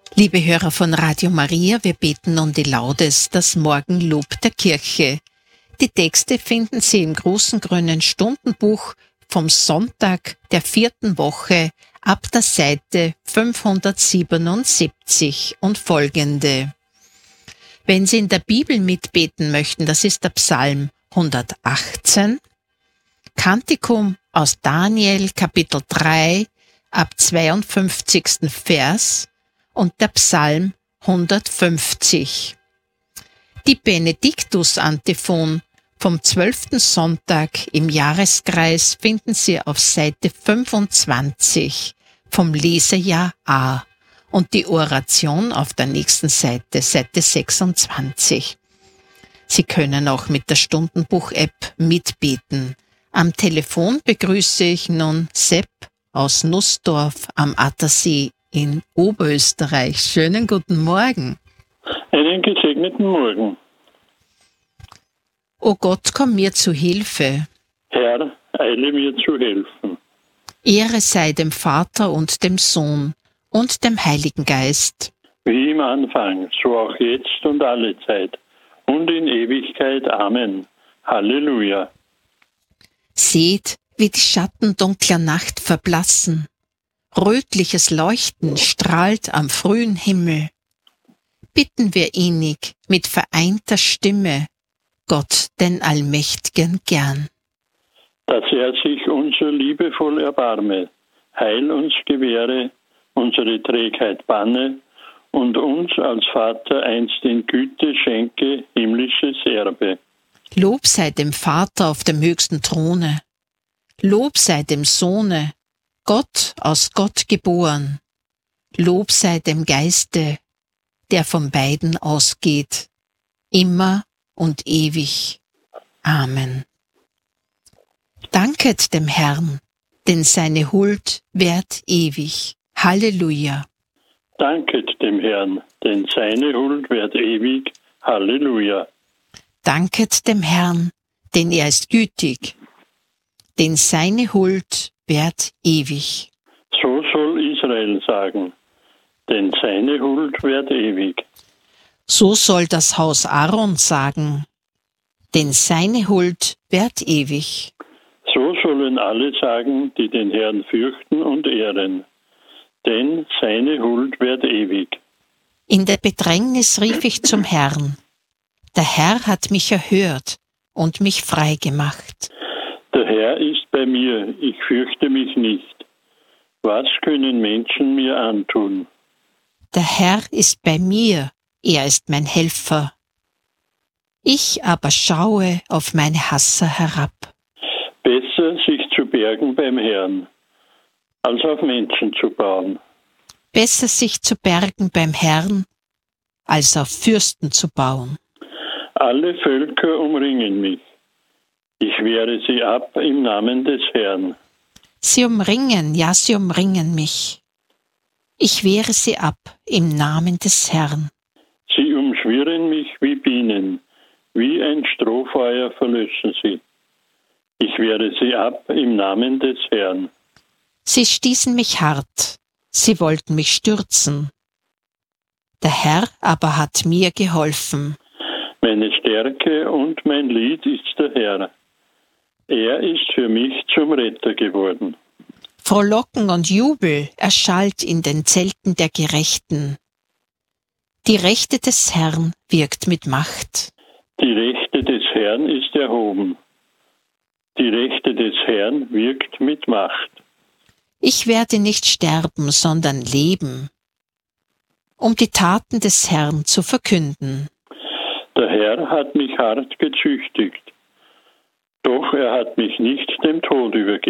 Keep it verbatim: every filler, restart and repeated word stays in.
Liebe Hörer von Radio Maria, wir beten nun die Laudes, das Morgenlob der Kirche. Die Texte finden Sie im großen grünen Stundenbuch vom Sonntag der vierten Woche ab der Seite fünfhundertsiebenundsiebzig und folgende. Wenn Sie in der Bibel mitbeten möchten, das ist der Psalm hundertachtzehn, Kantikum aus Daniel Kapitel drei ab zweiundfünfzigsten Vers und der Psalm hundertfünfzig. Die Benediktus-Antiphon vom zwölften Sonntag im Jahreskreis finden Sie auf Seite fünfundzwanzig vom Lesejahr A und die Oration auf der nächsten Seite, Seite sechsundzwanzig. Sie können auch mit der Stundenbuch-App mitbeten. Am Telefon begrüße ich nun Sepp aus Nussdorf am Attersee in Oberösterreich. Schönen guten Morgen. Einen gesegneten Morgen. O Gott, komm mir zu Hilfe. Herr, eile mir zu helfen. Ehre sei dem Vater und dem Sohn und dem Heiligen Geist. Wie im Anfang, so auch jetzt und alle Zeit und in Ewigkeit. Amen. Halleluja. Seht, wie die Schatten dunkler Nacht verblassen. Rötliches Leuchten strahlt am frühen Himmel. Bitten wir innig mit vereinter Stimme, Gott den Allmächtigen gern. Dass er sich unser liebevoll erbarme, Heil uns gewähre, unsere Trägheit banne und uns als Vater einst in Güte schenke, himmlisches Erbe. Lob sei dem Vater auf dem höchsten Throne. Lob sei dem Sohne, Gott aus Gott geboren. Lob sei dem Geiste, der von beiden ausgeht, immer und ewig. Amen. Danket dem Herrn, denn seine Huld währt ewig. Halleluja. Danket dem Herrn, denn seine Huld währt ewig. Halleluja. Danket dem Herrn, denn er ist gütig, denn seine Huld währt ewig. So soll Israel sagen, denn seine Huld währt ewig. So soll das Haus Aaron sagen, denn seine Huld währt ewig. So sollen alle sagen, die den Herrn fürchten und ehren, denn seine Huld währt ewig. In der Bedrängnis rief ich zum Herrn. Der Herr hat mich erhört und mich frei gemacht. Der Herr ist bei mir, ich fürchte mich nicht. Was können Menschen mir antun? Der Herr ist bei mir, er ist mein Helfer. Ich aber schaue auf meine Hasser herab. Besser sich zu bergen beim Herrn, als auf Menschen zu bauen. Besser sich zu bergen beim Herrn, als auf Fürsten zu bauen. Alle Völker umringen mich. Ich wehre sie ab im Namen des Herrn. Sie umringen, ja, sie umringen mich. Ich wehre sie ab im Namen des Herrn. Sie umschwirren mich wie Bienen, wie ein Strohfeuer verlöschen sie. Ich wehre sie ab im Namen des Herrn. Sie stießen mich hart, sie wollten mich stürzen. Der Herr aber hat mir geholfen. Meine Stärke und mein Lied ist der Herr. Er ist für mich zum Retter geworden. Frohlocken und Jubel erschallt in den Zelten der Gerechten. Die Rechte des Herrn wirkt mit Macht. Die Rechte des Herrn ist erhoben. Die Rechte des Herrn wirkt mit Macht. Ich werde nicht sterben, sondern leben, um die Taten des Herrn zu verkünden. Der Herr hat mich hart gezüchtigt, doch er hat mich nicht dem Tod übergeben.